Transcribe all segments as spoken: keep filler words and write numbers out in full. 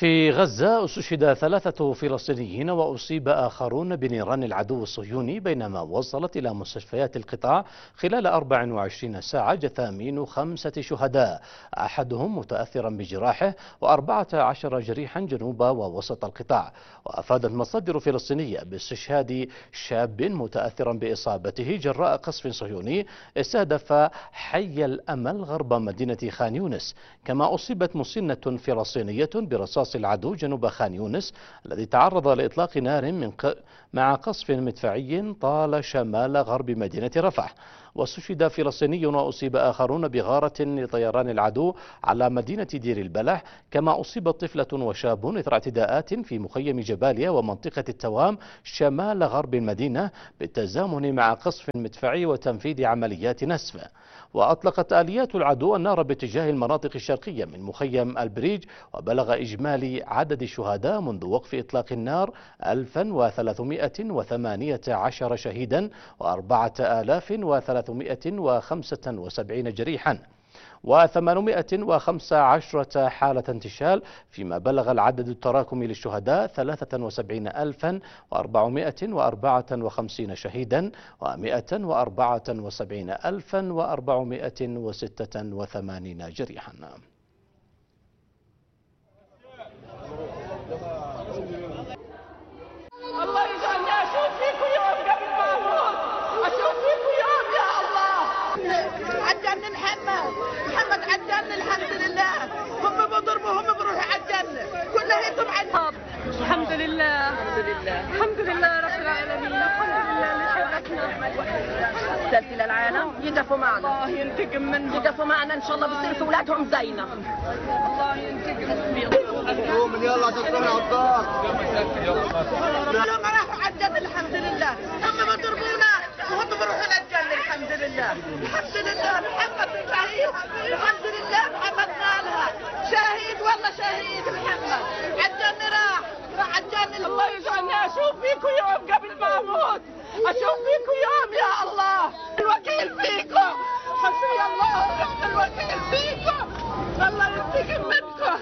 في غزة استشهد ثلاثة فلسطينيين وأصيب آخرون بنيران العدو الصهيوني بينما وصلت إلى مستشفيات القطاع خلال أربع وعشرين ساعة جثامين خمسة شهداء، أحدهم متأثرا بجراحه وأربعة عشر جريحا جنوب ووسط القطاع. وأفادت مصادر فلسطينية باستشهاد شاب متأثرا بإصابته جراء قصف صهيوني استهدف حي الأمل غرب مدينة خان يونس، كما أصيبت مسنة فلسطينية برصاص العدو جنوب خان يونس الذي تعرض لإطلاق نار من ق... مع قصف مدفعي طال شمال غرب مدينة رفح. واستشهد فلسطيني وأصيب آخرون بغارة لطيران العدو على مدينة دير البلح، كما أصيبت طفلة وشاب إثر اعتداءات في مخيم جباليا ومنطقة التوام شمال غرب المدينة بالتزامن مع قصف مدفعي وتنفيذ عمليات نسف. وأطلقت آليات العدو النار باتجاه المناطق الشرقية من مخيم البريج، وبلغ إجمالي عدد الشهداء منذ وقف إطلاق النار ألفا وثلاثمائة وثمانية عشر شهيدا وأربعة آلاف وثلاثمائة وخمسة وسبعين جريحا وثمانمائة وخمسة عشر حالة انتشال، فيما بلغ العدد التراكمي للشهداء ثلاثة وسبعين ألفا وأربعمائة وأربعة وخمسين شهيدا ومائة وأربعة وسبعين ألفا وأربعمائة وستة وثمانين جريحا. الله يجعلني أشوف فيكم يوم قبل ما أموت، أشوف فيكم يوم يا الله. عالجنة محمد، محمد عالجنة الحمد لله، هم بضربوا هم بروحوا عالجنة، كلها عالجنة. الحمد لله الحمد لله الحمد لله رب العالمين، الحمد لله اللي حركنا. سلسل العالم يقفوا معنا، الله ينتقم منهم، يقفوا معنا إن شاء الله بصير في أولادهم زينا. الله ينتقم منهم. قوم يلا تطلعوا على الدار. كلهم راحوا عالجنة الحمد لله، هم بضربونا وهم بروحوا للجنة الحمد لله، الحمد لله. محمد شهيد، الحمد لله محمد نالها شهيد، والله شهيد محمد عالجنة راح راح عالجنة. الله يجعلني أشوف فيكم يوم قبل ما أموت، أشوف فيكم يوم يا الله. الوكيل فيكم، حسبي الله ونعم الوكيل فيكم، الله ينتقم منكم.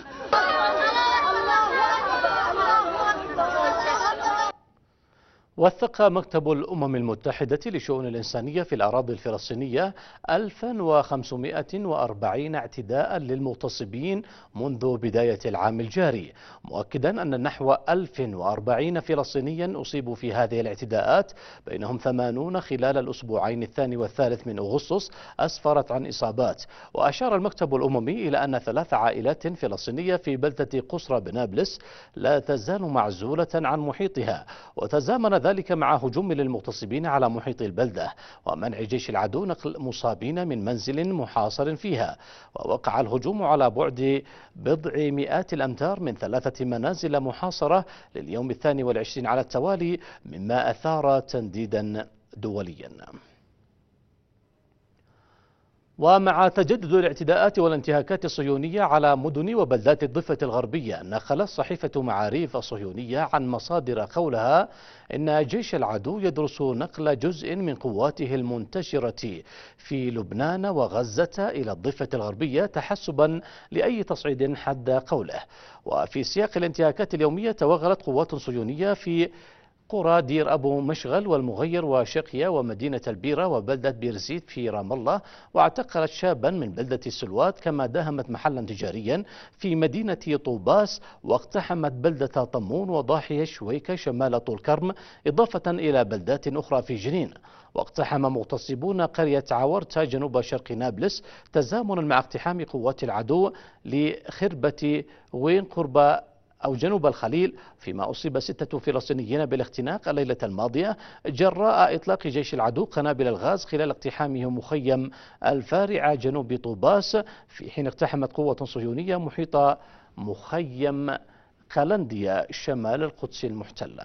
وثق مكتب الأمم المتحدة لشؤون الإنسانية في الأراضي الفلسطينية ألف وخمسمائة وأربعين اعتداء للمغتصبين منذ بداية العام الجاري، مؤكدا أن نحو ألف وأربعين فلسطينيا أصيبوا في هذه الاعتداءات، بينهم ثمانون خلال الأسبوعين الثاني والثالث من أغسطس أسفرت عن إصابات. وأشار المكتب الأممي إلى أن ثلاث عائلات فلسطينية في بلدة قصرى بنابلس لا تزال معزولة عن محيطها، وتزامن ذلك مع هجوم للمغتصبين على محيط البلدة ومنع جيش العدو نقل مصابين من منزل محاصر فيها. ووقع الهجوم على بعد بضع مئات الأمتار من ثلاثة منازل محاصرة لليوم الثاني والعشرين على التوالي، مما أثار تنديدا دوليا. ومع تجدد الاعتداءات والانتهاكات الصهيونية على مدن وبلدات الضفة الغربية، نقلت صحيفة معاريف الصهيونية عن مصادر قولها إن جيش العدو يدرس نقل جزء من قواته المنتشرة في لبنان وغزة إلى الضفة الغربية تحسبا لأي تصعيد حد قوله. وفي سياق الانتهاكات اليومية توغلت قوات صهيونية في قرى دير أبو مشغل والمغير وشقيا ومدينة البيرة وبلدة بيرزيت في رام الله، واعتقلت شابا من بلدة السلوات، كما داهمت محلا تجاريا في مدينة طوباس، واقتحمت بلدة طمون وضاحية شويكة شمال طول كرم، إضافة إلى بلدات أخرى في جنين. واقتحم مغتصبون قرية عورتا جنوب شرق نابلس تزامنا مع اقتحام قوات العدو لخربة وين قرب أو جنوب الخليل، فيما أصيب ستة فلسطينيين بالاختناق الليلة الماضية جراء إطلاق جيش العدو قنابل الغاز خلال اقتحامه مخيم الفارعة جنوب طوباس، في حين اقتحمت قوة صهيونية محيط مخيم قلنديا شمال القدس المحتلة.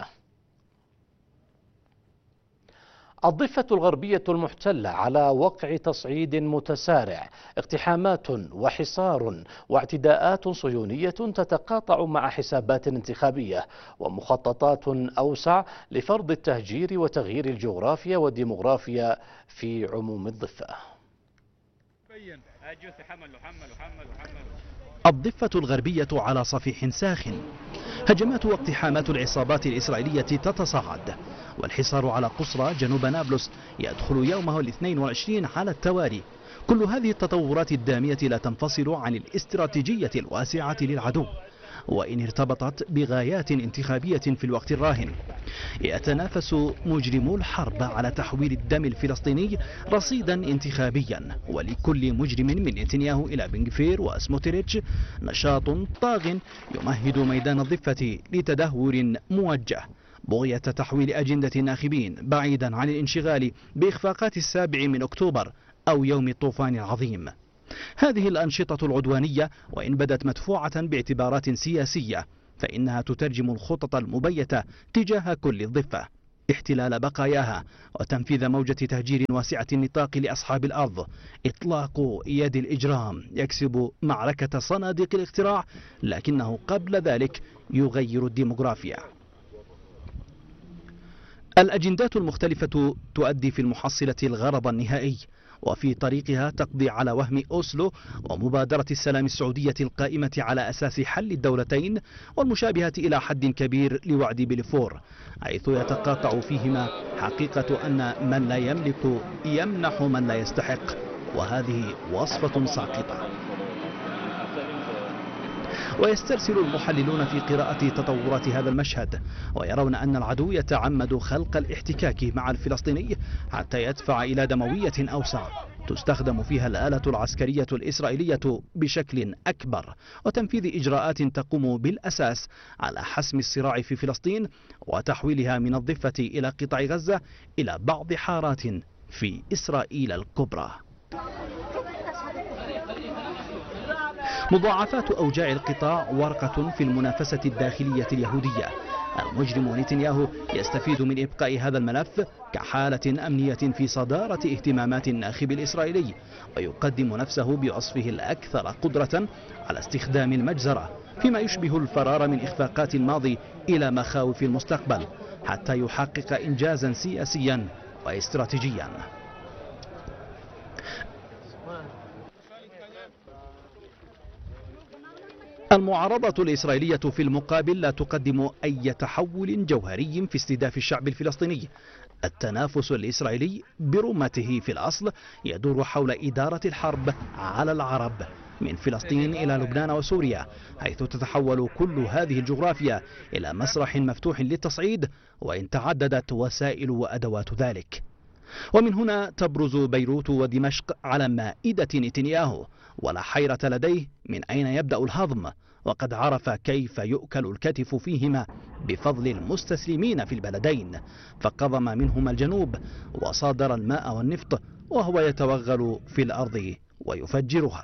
الضفة الغربية المحتلة على وقع تصعيد متسارع، اقتحامات وحصار واعتداءات صهيونية تتقاطع مع حسابات انتخابية ومخططات أوسع لفرض التهجير وتغيير الجغرافيا والديمغرافيا في عموم الضفة. الضفة الغربية على صفيح ساخن. هجمات واقتحامات العصابات الإسرائيلية تتصاعد، والحصار على قصرى جنوب نابلس يدخل يومه الاثنين والعشرين على التوالي. كل هذه التطورات الدامية لا تنفصل عن الاستراتيجية الواسعة للعدو، وإن ارتبطت بغايات انتخابية في الوقت الراهن. يتنافس مجرمو الحرب على تحويل الدم الفلسطيني رصيدا انتخابيا، ولكل مجرم من نتنياهو إلى بن غفير وسموتريتش نشاط طاغ يمهد ميدان الضفة لتدهور موجه بغية تحويل أجندة الناخبين بعيدا عن الانشغال بإخفاقات السابع من أكتوبر أو يوم الطوفان العظيم. هذه الأنشطة العدوانية وإن بدت مدفوعة باعتبارات سياسية، فإنها تترجم الخطط المبيتة تجاه كل الضفة: احتلال بقاياها، وتنفيذ موجة تهجير واسعة النطاق لأصحاب الأرض، إطلاق يد الإجرام يكسب معركة صناديق الاقتراع، لكنه قبل ذلك يغير الديموغرافيا. الأجندات المختلفة تؤدي في المحصلة الغرض النهائي، وفي طريقها تقضي على وهم أوسلو ومبادرة السلام السعودية القائمة على أساس حل الدولتين، والمشابهة إلى حد كبير لوعد بلفور، حيث يتقاطع فيهما حقيقة أن من لا يملك يمنح من لا يستحق، وهذه وصفة ساقطة. ويسترسل المحللون في قراءة تطورات هذا المشهد، ويرون أن العدو يتعمد خلق الاحتكاك مع الفلسطيني حتى يدفع إلى دموية أوسع تستخدم فيها الآلة العسكرية الإسرائيلية بشكل أكبر، وتنفيذ إجراءات تقوم بالأساس على حسم الصراع في فلسطين وتحويلها من الضفة إلى قطاع غزة إلى بعض حارات في إسرائيل الكبرى. مضاعفات أوجاع القطاع ورقة في المنافسة الداخلية اليهودية. المجرم نتنياهو يستفيد من إبقاء هذا الملف كحالة أمنية في صدارة اهتمامات الناخب الإسرائيلي، ويقدم نفسه بوصفه الأكثر قدرة على استخدام المجزرة فيما يشبه الفرار من إخفاقات الماضي إلى مخاوف المستقبل، حتى يحقق إنجازا سياسيا واستراتيجيا. المعارضة الإسرائيلية في المقابل لا تقدم أي تحول جوهري في استهداف الشعب الفلسطيني. التنافس الإسرائيلي برمته في الأصل يدور حول إدارة الحرب على العرب من فلسطين إلى لبنان وسوريا، حيث تتحول كل هذه الجغرافيا إلى مسرح مفتوح للتصعيد، وإن تعددت وسائل وأدوات ذلك. ومن هنا تبرز بيروت ودمشق على مائدة نتنياهو، ولا حيرة لديه من أين يبدأ الهضم، وقد عرف كيف يؤكل الكتف فيهما بفضل المستسلمين في البلدين، فقضم منهما الجنوب وصادر الماء والنفط، وهو يتوغل في الأرض ويفجرها.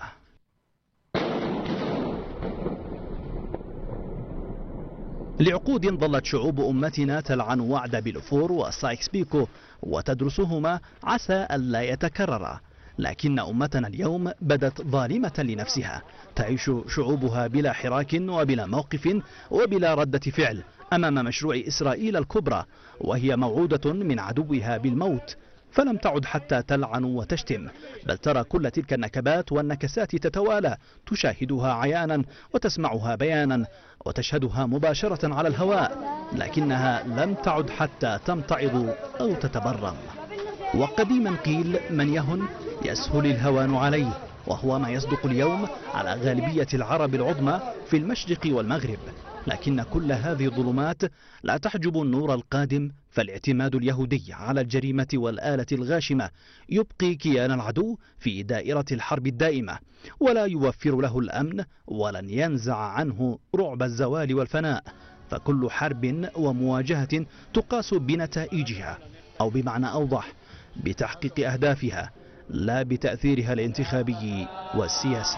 لعقود ظلت شعوب أمتنا تلعن وعد بلفور وسايكس بيكو وتدرسهما عسى ألا يتكررا، لكن أمتنا اليوم بدت ظالمة لنفسها، تعيش شعوبها بلا حراك وبلا موقف وبلا ردة فعل أمام مشروع إسرائيل الكبرى، وهي موعودة من عدوها بالموت، فلم تعد حتى تلعن وتشتم، بل ترى كل تلك النكبات والنكسات تتوالى، تشاهدها عيانا وتسمعها بيانا وتشهدها مباشرة على الهواء، لكنها لم تعد حتى تمتعض أو تتبرم. وقديما قيل: من يهن يسهل الهوان عليه، وهو ما يصدق اليوم على غالبية العرب العظمى في المشرق والمغرب. لكن كل هذه الظلمات لا تحجب النور القادم، فالاعتماد اليهودي على الجريمة والآلة الغاشمة يبقي كيان العدو في دائرة الحرب الدائمة، ولا يوفر له الأمن، ولن ينزع عنه رعب الزوال والفناء. فكل حرب ومواجهة تقاس بنتائجها، أو بمعنى أوضح بتحقيق أهدافها، لا بتأثيرها الانتخابي والسياسي.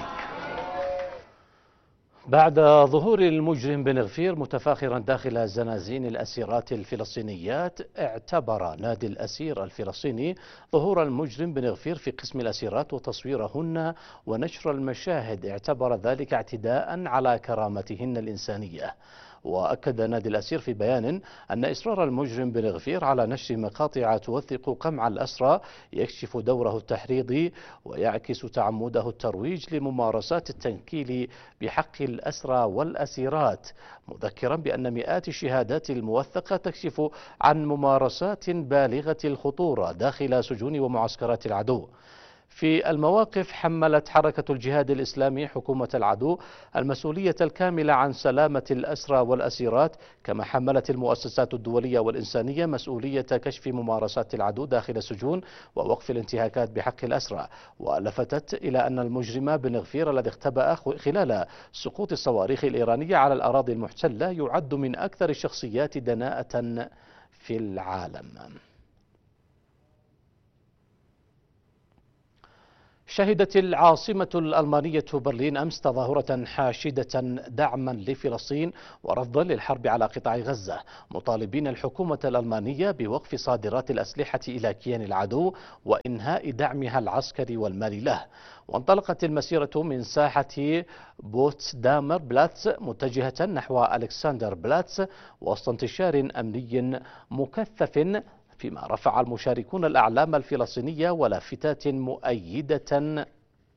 بعد ظهور المجرم بن غفير متفاخرا داخل زنازين الأسيرات الفلسطينيات، اعتبر نادي الأسير الفلسطيني ظهور المجرم بن غفير في قسم الأسيرات وتصويرهن ونشر المشاهد، اعتبر ذلك اعتداء على كرامتهن الإنسانية. وأكد نادي الأسير في بيان أن إصرار المجرم بن غفير على نشر مقاطع توثق قمع الأسرى يكشف دوره التحريضي ويعكس تعمده الترويج لممارسات التنكيل بحق الأسرى والأسيرات، مذكرا بأن مئات الشهادات الموثقة تكشف عن ممارسات بالغة الخطورة داخل سجون ومعسكرات العدو. في المواقف حملت حركة الجهاد الإسلامي حكومة العدو المسؤولية الكاملة عن سلامة الأسرى والأسيرات، كما حملت المؤسسات الدولية والإنسانية مسؤولية كشف ممارسات العدو داخل السجون ووقف الانتهاكات بحق الأسرى. ولفتت إلى أن المجرم بن غفير الذي اختبأ خلال سقوط الصواريخ الإيرانية على الأراضي المحتلة يعد من أكثر الشخصيات دناءة في العالم. شهدت العاصمة الألمانية برلين أمس تظاهرة حاشدة دعما لفلسطين ورفضا للحرب على قطاع غزة، مطالبين الحكومة الألمانية بوقف صادرات الأسلحة إلى كيان العدو وإنهاء دعمها العسكري والمالي له. وانطلقت المسيرة من ساحة بوتسدامر بلاتس متجهة نحو ألكسندر بلاتس وسط انتشار أمني مكثف، فيما رفع المشاركون الأعلام الفلسطينية ولافتات مؤيدة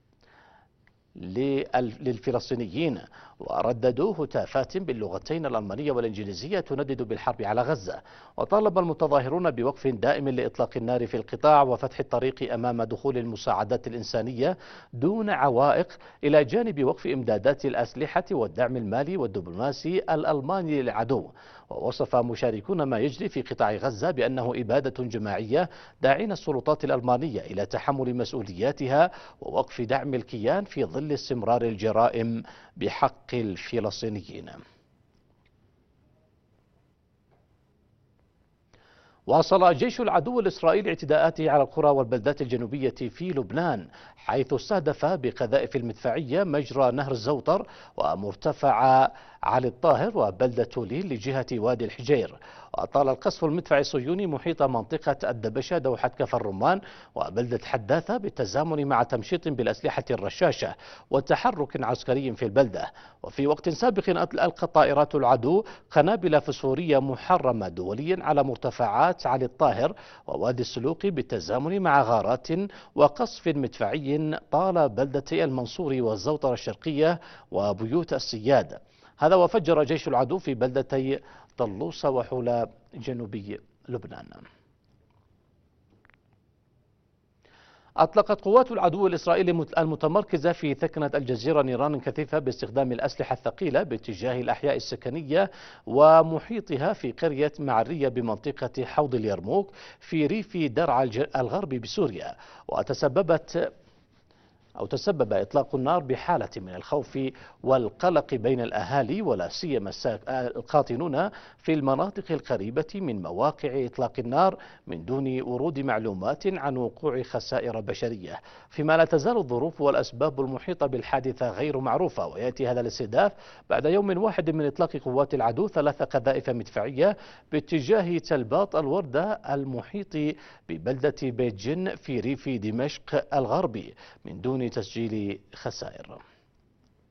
للفلسطينيين، ورددوا هتافات باللغتين الألمانية والإنجليزية تندد بالحرب على غزة. وطالب المتظاهرون بوقف دائم لإطلاق النار في القطاع وفتح الطريق أمام دخول المساعدات الإنسانية دون عوائق، إلى جانب وقف إمدادات الأسلحة والدعم المالي والدبلوماسي الألماني للعدو. ووصف مشاركون ما يجري في قطاع غزة بأنه إبادة جماعية، داعين السلطات الألمانية إلى تحمل مسؤولياتها ووقف دعم الكيان في ظل استمرار الجرائم بحق الفلسطينيين. واصل جيش العدو الإسرائيلي اعتداءاته على القرى والبلدات الجنوبية في لبنان، حيث استهدف بقذائف المدفعية مجرى نهر الزوطر ومرتفع علي الطاهر وبلدة تولين لجهة وادي الحجير. وأطال القصف المدفعي الصهيوني محيط منطقة الدبشة دوحة كفر الرمان وبلدة حداثة بالتزامن مع تمشيط بالأسلحة الرشاشة وتحرك عسكري في البلدة. وفي وقت سابق ألقت طائرات العدو قنابل فسفورية محرمة دوليا على مرتفعات علي الطاهر ووادي السلوقي بالتزامن مع غارات وقصف مدفعي طال بلدتي المنصور والزوطرة الشرقية وبيوت السياد. هذا وفجر جيش العدو في بلدتي طلوسة وحولة جنوبي لبنان. أطلقت قوات العدو الإسرائيلي المتمركزة في ثكنة الجزيرة نيران كثيفة باستخدام الأسلحة الثقيلة باتجاه الأحياء السكنية ومحيطها في قرية معرية بمنطقة حوض اليرموك في ريف درعا الغربي بسوريا. وتسببت أو تسبب إطلاق النار بحالة من الخوف والقلق بين الأهالي ولا سيما القاطنون في المناطق القريبة من مواقع إطلاق النار من دون ورود معلومات عن وقوع خسائر بشرية، فيما لا تزال الظروف والأسباب المحيطة بالحادثة غير معروفة. ويأتي هذا الاستهداف بعد يوم واحد من إطلاق قوات العدو ثلاث قذائف مدفعية باتجاه تلباط الوردة المحيط ببلدة بيت جن في ريف دمشق الغربي من دون تسجيل خسائر.